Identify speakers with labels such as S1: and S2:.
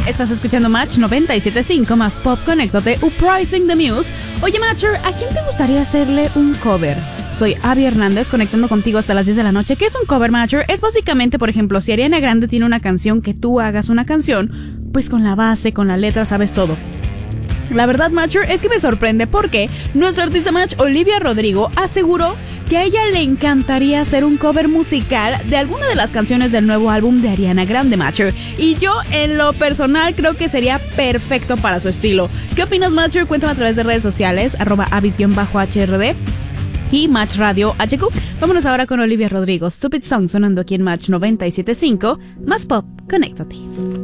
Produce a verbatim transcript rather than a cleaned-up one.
S1: Estás escuchando Match noventa y siete punto cinco más Pop. Conéctate, Uprising the Muse. Oye, Matcher, ¿a quién te gustaría hacerle un cover? Soy Abby Hernández, conectando contigo hasta las diez de la noche. ¿Qué es un cover, Matcher? Es básicamente, por ejemplo, si Ariana Grande tiene una canción, que tú hagas una canción, pues con la base, con la letra, sabes todo. La verdad, Matcher, es que me sorprende porque nuestra artista Match, Olivia Rodrigo, aseguró que a ella le encantaría hacer un cover musical de alguna de las canciones del nuevo álbum de Ariana Grande, Matcher. Y yo, en lo personal, creo que sería perfecto para su estilo. ¿Qué opinas, Matcher? Cuéntame a través de redes sociales, arroba avis-H R D y Match Radio H Q. Vámonos ahora con Olivia Rodrigo, Stupid Song, sonando aquí en Match noventa y siete punto cinco, más Pop. Conéctate.